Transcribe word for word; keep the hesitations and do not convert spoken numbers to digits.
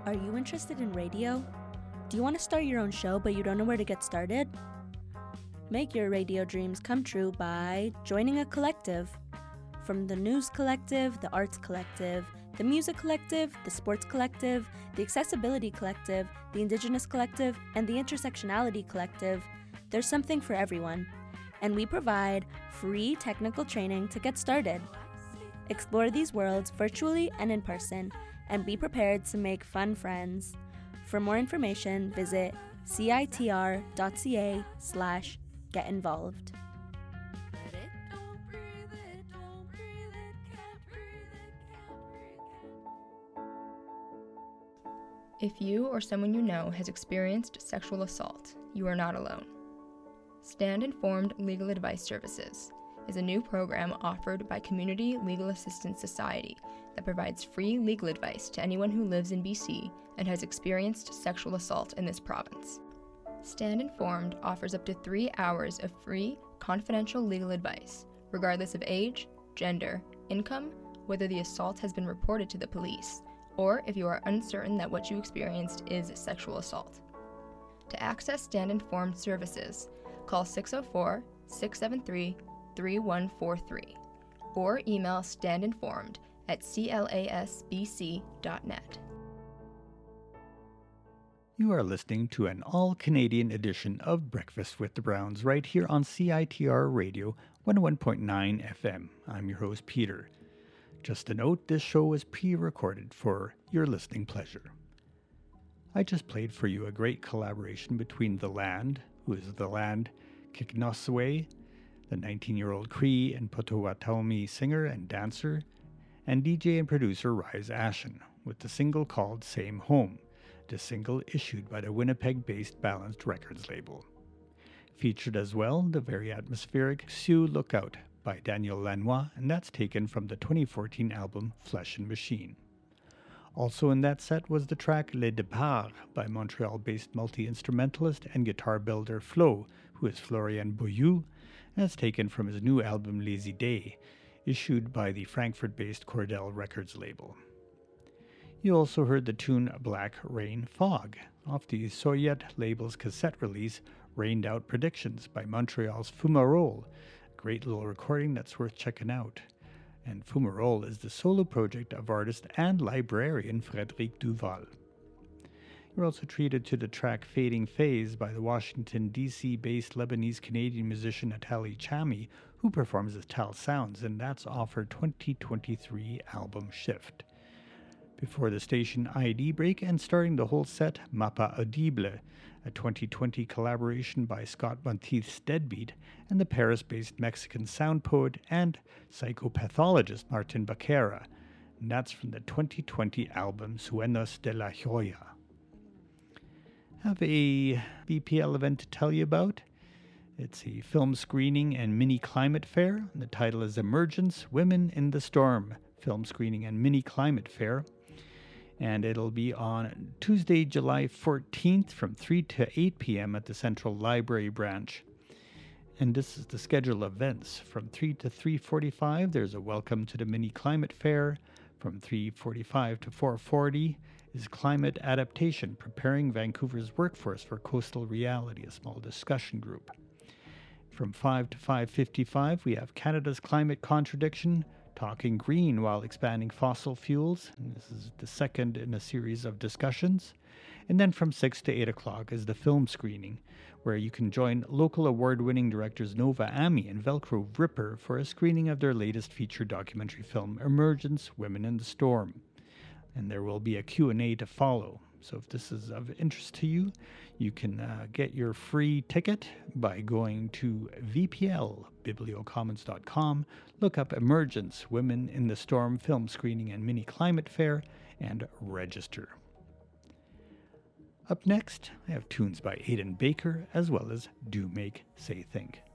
Are you interested in radio? Do you want to start your own show but you don't know where to get started? Make your radio dreams come true by joining a collective. From the News Collective, the Arts Collective, the Music Collective, the Sports Collective, the Accessibility Collective, the Indigenous Collective, and the Intersectionality Collective, there's something for everyone. And we provide free technical training to get started. Explore these worlds virtually and in person, and be prepared to make fun friends. For more information, visit citr.ca slash get involved. If you or someone you know has experienced sexual assault, you are not alone. Stand Informed Legal Advice Services is a new program offered by Community Legal Assistance Society that provides free legal advice to anyone who lives in B C and has experienced sexual assault in this province. Stand Informed offers up to three hours of free, confidential legal advice, regardless of age, gender, income, whether the assault has been reported to the police, or if you are uncertain that what you experienced is sexual assault. To access Stand Informed services, call six oh four, six seven three, three one four three or email standinformed at clasbc dot net. You are listening to an all-Canadian edition of Breakfast with the Browns right here on C I T R Radio one oh one point nine F M. I'm your host, Peter. Just a note, this show is pre-recorded for your listening pleasure. I just played for you a great collaboration between The Land, who is The Land Kiknoswe, the nineteen-year-old Cree and Potawatomi singer and dancer, and D J and producer Rise Ashen, with the single called Same Home, the single issued by the Winnipeg-based Balanced Records label. Featured as well, the very atmospheric Sioux Lookout by Daniel Lanois, and that's taken from the twenty fourteen album Flesh and Machine. Also in that set was the track Le Départ by Montreal-based multi-instrumentalist and guitar builder Flo, who is Florian Boyou, and it's taken from his new album Les Idées, issued by the Frankfurt-based Cordell Records label. You also heard the tune Black Rain Fog, off the Soyet label's cassette release Rained Out Predictions by Montreal's Fumarole, a great little recording that's worth checking out. And Fumarole is the solo project of artist and librarian Frédéric Duval. You're also treated to the track Fading Phase by the Washington, D C-based Lebanese-Canadian musician Natali Chami, who performs as Tal Sounds, and that's off her twenty twenty-three album Shift. Before the station I D break and starting the whole set, Mapa Audible, a twenty twenty collaboration by Scott Monteith's Deadbeat and the Paris-based Mexican sound poet and psychopathologist Martin Baquera, and that's from the twenty twenty album Sueños de la Joya. Have a B P L event to tell you about. It's a film screening and mini climate fair. The title is Emergence, Women in the Storm, Film Screening and Mini Climate Fair. And it'll be on Tuesday, July fourteenth from three to eight p.m. at the Central Library branch. And this is the schedule of events. From three to three forty-five, there's a Welcome to the Mini Climate Fair. From three forty-five to four forty is Climate Adaptation, Preparing Vancouver's Workforce for Coastal Reality, a small discussion group. From five to five fifty-five, we have Canada's Climate Contradiction, Talking Green While Expanding Fossil Fuels. And this is the second in a series of discussions. And then from six to eight o'clock is the film screening, where you can join local award-winning directors Nova Ami and Velcro Ripper for a screening of their latest feature documentary film, Emergence, Women in the Storm. And there will be a Q and A to follow. So if this is of interest to you, you can uh, get your free ticket by going to v p l bibliocommons dot com, look up Emergence, Women in the Storm Film Screening and Mini Climate Fair, and register. Up next, I have tunes by Aidan Baker, as well as Do Make, Say Think.